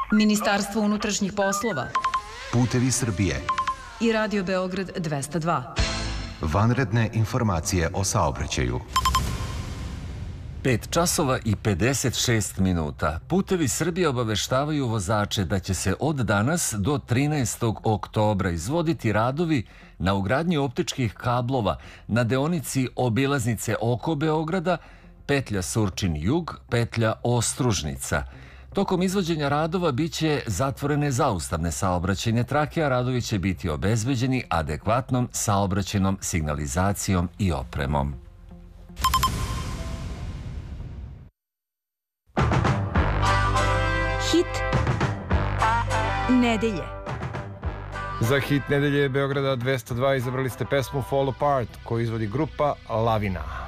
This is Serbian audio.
Ministarstvo unutrašnjih poslova, Putevi Srbije i Radio Beograd 202. Vanredne informacije o saobraćaju. 5 časova i 56 minuta. Putevi Srbije obaveštavaju vozače da će se od danas do 13. oktobra izvoditi radovi na ugradnji optičkih kablova na deonici obilaznice oko Beograda, petlja Surčin-Jug, petlja Ostružnica. Tokom izvođenja radova biće zatvorene zaustavne saobraćajne trake, a radovi će biti obezbeđeni adekvatnom saobraćajnom signalizacijom i opremom. Hit nedelje. Za hit nedelje Beograda 202 izabrali ste pesmu Fall Apart koju izvodi grupa Lavina.